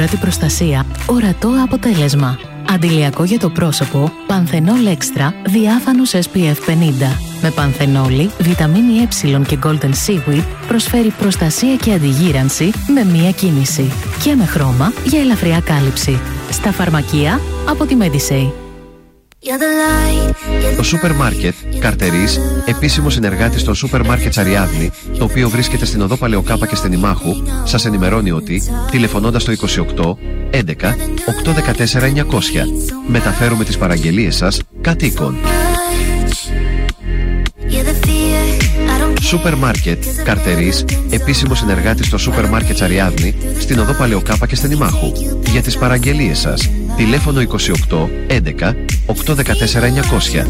αόρατη προστασία, ορατό αποτέλεσμα. Αντιλιακό για το πρόσωπο, Πανθενόλ Extra διάφανος SPF 50. Με πανθενόλη, βιταμίνη Ε και Golden Seaweed προσφέρει προστασία και αντιγύρανση με μία κίνηση. Και με χρώμα για ελαφριά κάλυψη. Στα φαρμακεία από τη Medisay. Το σούπερ μάρκετ Καρτερής, επίσημο συνεργάτης των σούπερ μάρκετ Αριάδνη, το οποίο βρίσκεται στην οδό Παλαιοκάπα και στην Ημάχου, σας ενημερώνει ότι, τηλεφωνώντας το 28 11 814 900, μεταφέρουμε τις παραγγελίες σας κατοίκων. Σούπερ μάρκετ Καρτερής, επίσημο συνεργάτης των σούπερ μάρκετ Αριάδνη, στην οδό Παλαιοκάπα και στην Ημάχου. Για τις παραγγελίες σας, τηλέφωνο 28 11 814 900.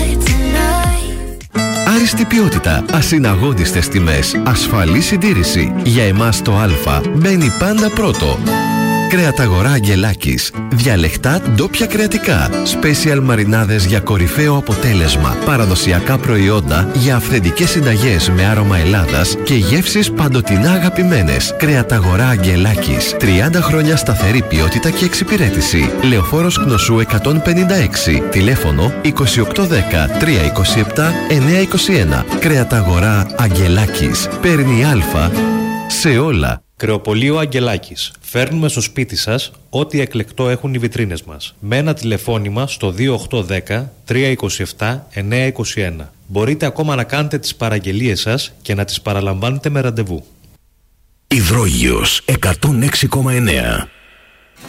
Άριστη ποιότητα, ασυναγώδιστες τιμές, ασφαλή συντήρηση. Για εμάς το Α μπαίνει πάντα πρώτο. Κρεαταγορά Αγγελάκης. Διαλεκτά ντόπια κρεατικά. Σπέσιαλ μαρινάδες για κορυφαίο αποτέλεσμα. Παραδοσιακά προϊόντα για αυθεντικές συνταγές με άρωμα Ελλάδας και γεύσεις παντοτινά αγαπημένες. Κρεαταγορά Αγγελάκης. 30 χρόνια σταθερή ποιότητα και εξυπηρέτηση. Λεωφόρος Κνωσού 156. Τηλέφωνο 2810 327 921. Κρεαταγορά Αγγελάκης. Παίρνει Α σε όλα. Κρεοπωλείο Αγγελάκης. Φέρνουμε στο σπίτι σας ό,τι εκλεκτό έχουν οι βιτρίνες μας. Με ένα τηλεφώνημα στο 2810 327 921. Μπορείτε ακόμα να κάνετε τις παραγγελίες σας και να τις παραλαμβάνετε με ραντεβού. Υδρόγειος 106,9.